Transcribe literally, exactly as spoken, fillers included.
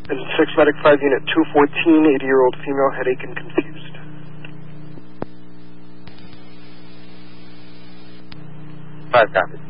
And six Medic five Unit two fourteen, eighty-year-old female, headache and confused. Five copies.